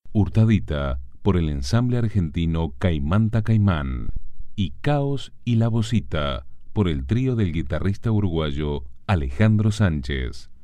Hurtadita por el ensamble argentino Caimanta Caimán y Caos y la Bocita por el trío del guitarrista uruguayo Alejandro Sánchez.